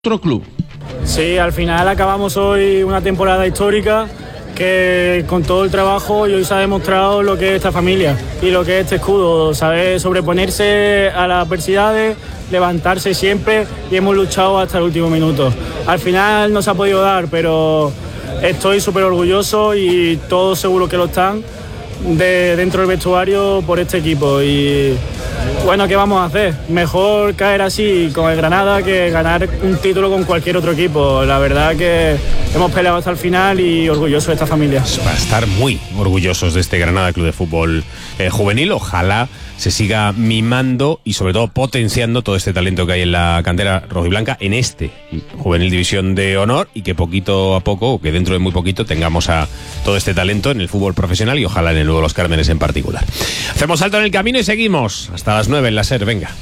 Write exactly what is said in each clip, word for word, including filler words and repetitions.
otro club. Sí, al final acabamos hoy una temporada histórica que con todo el trabajo y hoy se ha demostrado lo que es esta familia y lo que es este escudo, saber sobreponerse a las adversidades, levantarse siempre y hemos luchado hasta el último minuto. Al final no se ha podido dar, pero estoy súper orgulloso y todos seguro que lo están de dentro del vestuario por este equipo y bueno, ¿qué vamos a hacer? Mejor caer así con el Granada que ganar un título con cualquier otro equipo. La verdad que hemos peleado hasta el final y orgullosos de esta familia. Va a estar muy orgullosos de este Granada Club de Fútbol eh, Juvenil. Ojalá se siga mimando y sobre todo potenciando todo este talento que hay en la cantera rojiblanca en este Juvenil División de Honor y que poquito a poco, o que dentro de muy poquito, tengamos a todo este talento en el fútbol profesional y ojalá en el nuevo Los Cármenes en particular. Hacemos salto en el camino y seguimos hasta las nueve en la SER, venga.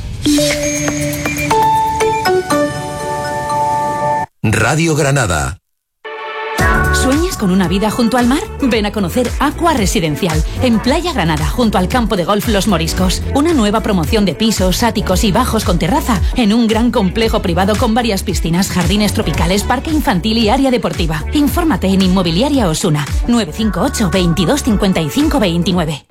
Radio Granada. ¿Sueñas con una vida junto al mar? Ven a conocer Aqua Residencial, en Playa Granada, junto al campo de golf Los Moriscos. Una nueva promoción de pisos, áticos y bajos con terraza, en un gran complejo privado con varias piscinas, jardines tropicales, parque infantil y área deportiva. Infórmate en Inmobiliaria Osuna, nueve cinco ocho, veintidós, cincuenta y cinco, veintinueve.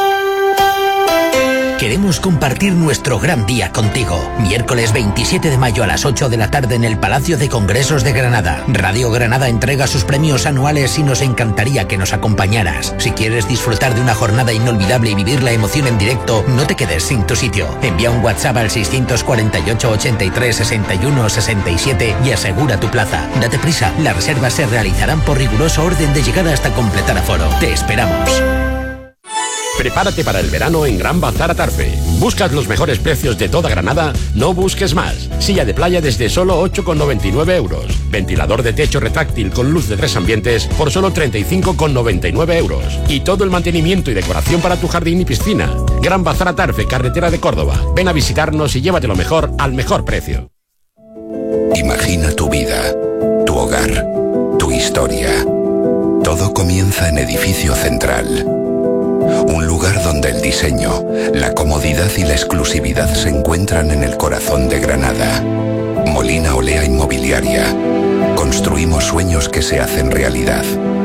Queremos compartir nuestro gran día contigo. Miércoles veintisiete de mayo a las ocho de la tarde en el Palacio de Congresos de Granada. Radio Granada entrega sus premios anuales y nos encantaría que nos acompañaras. Si quieres disfrutar de una jornada inolvidable y vivir la emoción en directo, no te quedes sin tu sitio. Envía un WhatsApp al seiscientos cuarenta y ocho, ochenta y tres, sesenta y uno, sesenta y siete y asegura tu plaza. Date prisa, las reservas se realizarán por riguroso orden de llegada hasta completar aforo. Te esperamos. Prepárate para el verano en Gran Bazar Atarfe. ¿Buscas los mejores precios de toda Granada? No busques más. Silla de playa desde solo ocho con noventa y nueve euros. Ventilador de techo retráctil con luz de tres ambientes por solo treinta y cinco con noventa y nueve euros. Y todo el mantenimiento y decoración para tu jardín y piscina. Gran Bazar Atarfe, carretera de Córdoba. Ven a visitarnos y llévate lo mejor al mejor precio. Imagina tu vida, tu hogar, tu historia. Todo comienza en Edificio Central. Un lugar donde el diseño, la comodidad y la exclusividad se encuentran en el corazón de Granada. Molina Olea Inmobiliaria. Construimos sueños que se hacen realidad.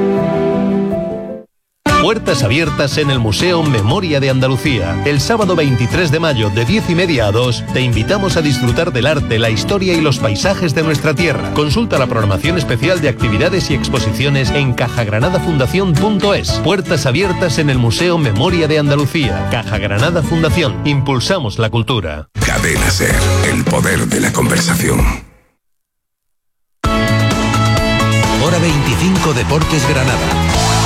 Puertas abiertas en el Museo Memoria de Andalucía. El sábado veintitrés de mayo de diez y media a dos te invitamos a disfrutar del arte, la historia y los paisajes de nuestra tierra. Consulta la programación especial de actividades y exposiciones en caja granada fundación punto es. Puertas abiertas en el Museo Memoria de Andalucía. Caja Granada Fundación. Impulsamos la cultura. Cadena SER, el poder de la conversación. Hora veinticinco Deportes Granada.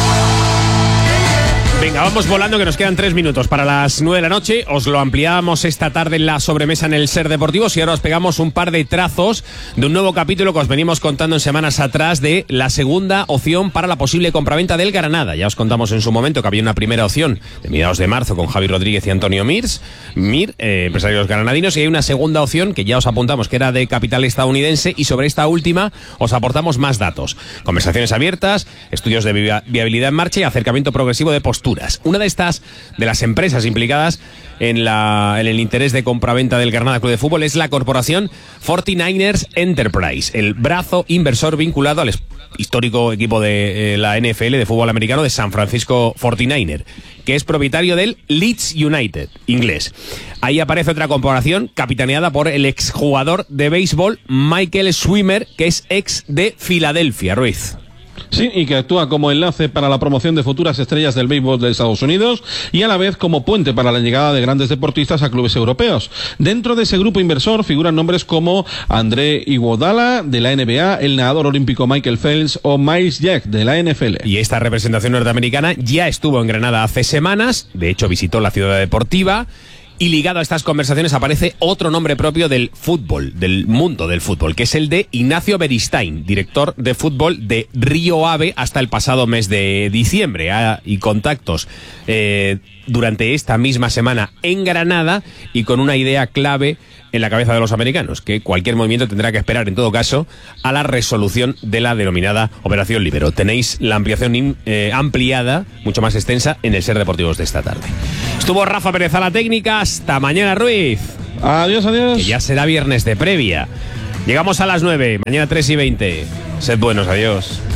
Venga, vamos volando que nos quedan tres minutos para las nueve de la noche. Os lo ampliábamos esta tarde en la sobremesa en el SER Deportivos y ahora os pegamos un par de trazos de un nuevo capítulo que os venimos contando en semanas atrás de la segunda opción para la posible compraventa del Granada. Ya os contamos en su momento que había una primera opción de mediados de marzo con Javi Rodríguez y Antonio Mirs, Mir, eh, empresarios granadinos, y hay una segunda opción que ya os apuntamos que era de capital estadounidense y sobre esta última os aportamos más datos. Conversaciones abiertas, estudios de viabilidad en marcha y acercamiento progresivo de posturas. Una de estas, de las empresas implicadas en, la, en el interés de compraventa del Granada Club de Fútbol es la corporación cuarenta y nueve ers Enterprise, el brazo inversor vinculado al histórico equipo de eh, la N F L de fútbol americano de San Francisco cuarenta y nueve ers, que es propietario del Leeds United inglés. Ahí aparece otra corporación capitaneada por el exjugador de béisbol Michael Swimmer, que es ex de Filadelfia, Ruiz. Sí, y que actúa como enlace para la promoción de futuras estrellas del béisbol de Estados Unidos y a la vez como puente para la llegada de grandes deportistas a clubes europeos. Dentro de ese grupo inversor figuran nombres como André Iguodala de la N B A, el nadador olímpico Michael Phelps o Miles Jack de la N F L. Y esta representación norteamericana ya estuvo en Granada hace semanas, de hecho visitó la ciudad deportiva. Y ligado a estas conversaciones aparece otro nombre propio del fútbol, del mundo del fútbol, que es el de Ignacio Beristain, director de fútbol de Río Ave hasta el pasado mes de diciembre. Ah, y contactos eh, durante esta misma semana en Granada y con una idea clave en la cabeza de los americanos, que cualquier movimiento tendrá que esperar, en todo caso, a la resolución de la denominada Operación Libero. Tenéis la ampliación eh, ampliada, mucho más extensa, en el SER Deportivos de esta tarde. Estuvo Rafa Pérez a la técnica. Hasta mañana, Ruiz. Adiós, adiós. Que ya será viernes de previa. Llegamos a las nueve, mañana tres y veinte. Sed buenos, adiós.